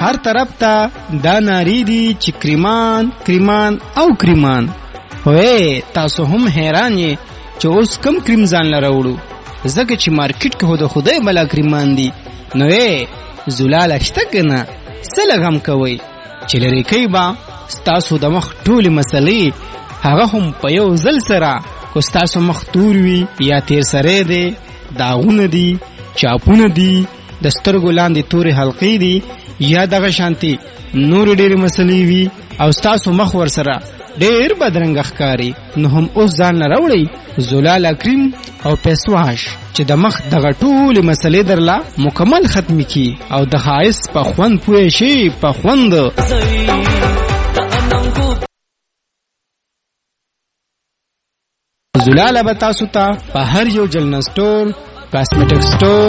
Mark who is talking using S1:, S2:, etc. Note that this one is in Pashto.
S1: هر طرف ته دا ناری دي چې کریمان کریمان او کریمان. وې تاسو هم حیران یې چې اوس کم کریم ځان لراوړو ځکه چې مارکیټ کې د خدای بلا کریمان دي. نو زلاله شته کنه څه لګم کوي چې لري کوي با ستاسو د مخ ټولې مسلې هغه هم په یو ځل سره کو ستاسو مخ تور وي یا تیر سره دی داغونه دي چاپونه دي د سترګو لاندې تورې حلقې دي یا دغه شانتي نور ډېرې مسلې وي او ستاسو مخ ور سره ډېر بدرنګ ښکاري. نو هم اوس ځان نه راوړئ زلاله کریم او پیسواش چې د مخ دغه ټولې مسلې درله مکمل ختمې کی او د ښایست په خوند پوه شي. په خوند زلاله به تاسو ته په هر یو جلن سټور، کاسمیټک سټور